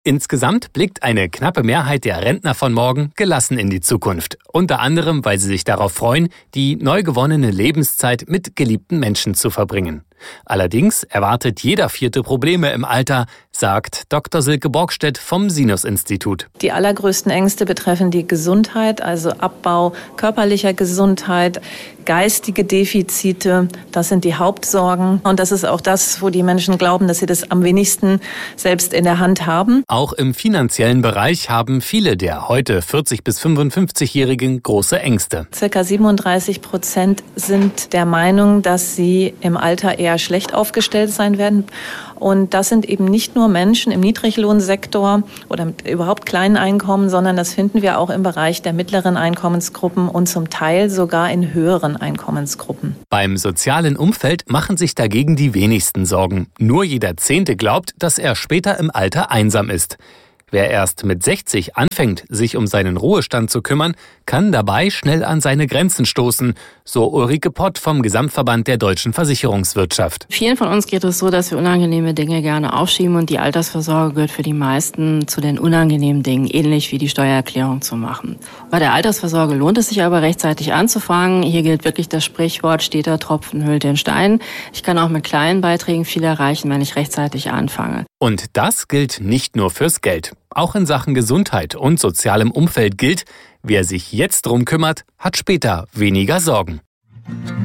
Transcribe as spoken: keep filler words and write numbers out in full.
Insgesamt blickt eine knappe Mehrheit der Rentner von morgen gelassen in die Zukunft. Unter anderem, weil sie sich darauf freuen, die neu gewonnene Lebenszeit mit geliebten Menschen zu verbringen. Allerdings erwartet jeder Vierte Probleme im Alter, sagt Doktor Silke Borgstedt vom Sinus-Institut. Die allergrößten Ängste betreffen die Gesundheit, also Abbau körperlicher Gesundheit, geistige Defizite. Das sind die Hauptsorgen. Und das ist auch das, wo die Menschen glauben, dass sie das am wenigsten selbst in der Hand haben. Auch im finanziellen Bereich haben viele der heute vierzig- bis fünfundfünfzigjährigen große Ängste. Circa siebenunddreißig Prozent sind der Meinung, dass sie im Alter eher schlecht aufgestellt sein werden. Und das sind eben nicht nur Menschen im Niedriglohnsektor oder mit überhaupt kleinen Einkommen, sondern das finden wir auch im Bereich der mittleren Einkommensgruppen und zum Teil sogar in höheren Einkommensgruppen. Beim sozialen Umfeld machen sich dagegen die wenigsten Sorgen. Nur jeder Zehnte glaubt, dass er später im Alter einsam ist. Wer erst mit sechzig anfängt, sich um seinen Ruhestand zu kümmern, kann dabei schnell an seine Grenzen stoßen, so Ulrike Pott vom Gesamtverband der deutschen Versicherungswirtschaft. Vielen von uns geht es so, dass wir unangenehme Dinge gerne aufschieben und die Altersvorsorge gehört für die meisten zu den unangenehmen Dingen, ähnlich wie die Steuererklärung zu machen. Bei der Altersvorsorge lohnt es sich aber rechtzeitig anzufangen. Hier gilt wirklich das Sprichwort, steter Tropfen höhlt den Stein. Ich kann auch mit kleinen Beiträgen viel erreichen, wenn ich rechtzeitig anfange. Und das gilt nicht nur fürs Geld. Auch in Sachen Gesundheit und sozialem Umfeld gilt, wer sich jetzt drum kümmert, hat später weniger Sorgen.